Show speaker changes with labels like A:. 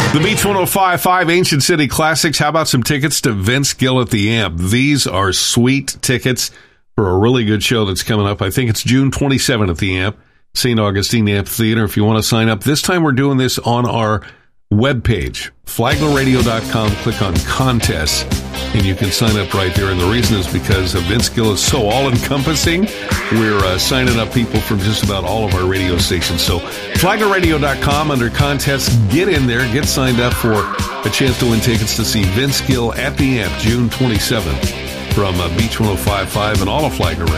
A: The Beach 105.5 Ancient City Classics. How about some tickets to Vince Gill at the Amp? These are sweet tickets for a really good show that's coming up. I think it's June 27th at the Amp, St. Augustine Amphitheater. If you want to sign up, this time we're doing this on our webpage, flaglerradio.com. Click on contests, and you can sign up right there. And the reason is because Vince Gill is so all-encompassing. We're signing up people from just about all of our radio stations. So flaglerradio.com under contests. Get in there. Get signed up for a chance to win tickets to see Vince Gill at the Amp, June 27th from Beach 105.5 and all of Flagler Radio.